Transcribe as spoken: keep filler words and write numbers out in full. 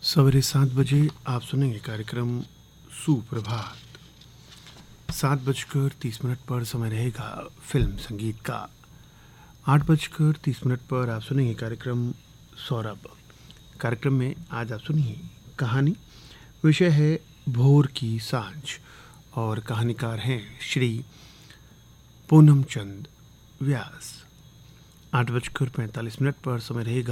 सवेरे सात बजे आप सुनेंगे कार्यक्रम सुप्रभात। सात बजकर तीस मिनट पर समय रहेगा फिल्म संगीत का। आठ बजकर तीस मिनट पर आप सुनेंगे कार्यक्रम सौरभ। कार्यक्रम में आज आप सुनिए कहानी। विषय है भोर की सांझ और कहानीकार हैं श्री पूनम चंद व्यास। आठ बजकर पैंतालीस मिनट पर समय रहेगा